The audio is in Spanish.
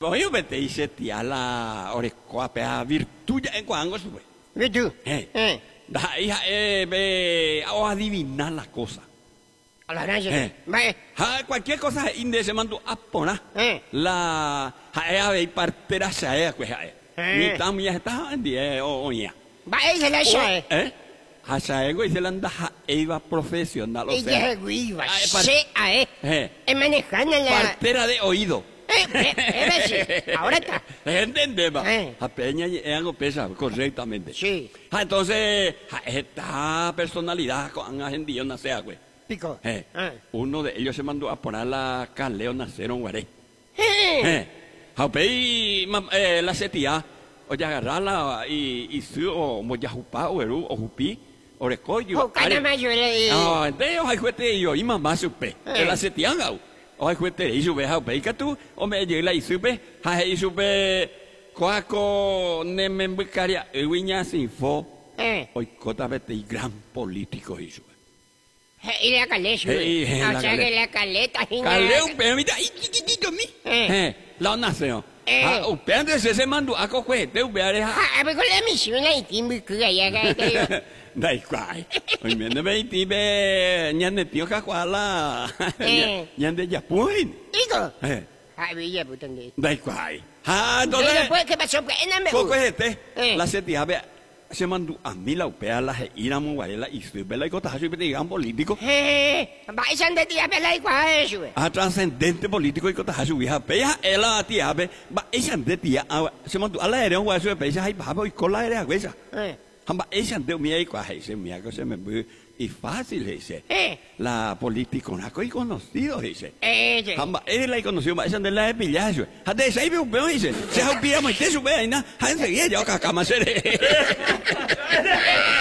Oye, vete y se tía la orecoa pea virtud en cuango sube. Virtud. Da hija, ve, o adivinar las cosas. A la gracia. Vaya. Cualquier cosa inde se mandó a poner. La jaea ve partera jaea que jaea. Ni tam ya está en día o ya. Vaya se la shae. Hasaego y se la anda jaeva profesional. Y ya guiva. Se es manejando la. Partera de oído. Ahora está. ¿Entendemos? A peña y algo pesa correctamente. Sí. Entonces, esta personalidad con agendillo no sea, güey. Pico. Uno de ellos se mandó a poner la caleo nacero en guaré. Japei la setía, o ya agarrarla y su o moyajupa o eru o jupi o recoyo. O cada mayor. Ah, entonces hay juguete yo y mamá supe. La setía ngau. O hay juguete y sube japei que tú o me llega y sube, hay sube coaco nemembucaria ewiña sin fo. Hoy cota vete y gran político y sube. Y la caleta. O sea que la caleta. Caleo, pero mira, y chiquitito mi. La nación. Ustedes se mandó a coger, te ubeare. Pero con la misión ahí, timbre, que ya que. Da igual. Hoy me debe ir, ñande tío cacuala. Ñande ya pueden. Digo. Villa putande. Da igual. Entonces. Después, ¿qué pasó? Coco este. La setía ve. Se mandó a mí la upea la ira muguarela y su bela y cota y digan político. Vayan de tía bela igual eso. Trascendente político y cota su hija pea ela tía be va ella de tía se mandó a la aérea un guaso de pesa y babo y cola aérea huesa. Hamba ella de mi y cuaje se me hago se me muy y fácil dice. La política una coi conocido dice. Hamba él la conoció más de la de pillazo. Hade se ve un peón dice. Se ha pillado más de su veina. Han seguido yo cacama seré.